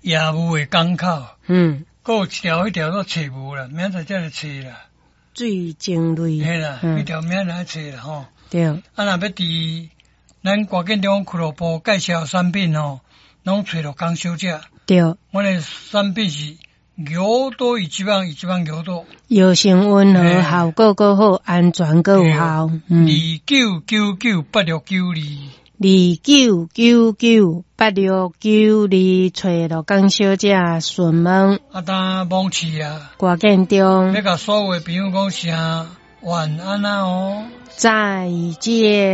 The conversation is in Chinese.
椰母的港口， 嗯， 还有一条迄条做菜母啦，明仔载来找啦。 水晶类， 嘿啦，迄条明仔来找啦吼。 对， 啊，若要伫咱关键中俱乐部介绍产品吼，拢找到工小姐。 对， 阮的产品是牛多一番牛多， 药性温和，效果够好，安全够有效。299982，找到工小姐询问。 啊，当网市啊， 关键中要甲所有的朋友讲声晚安啊哦， 再见。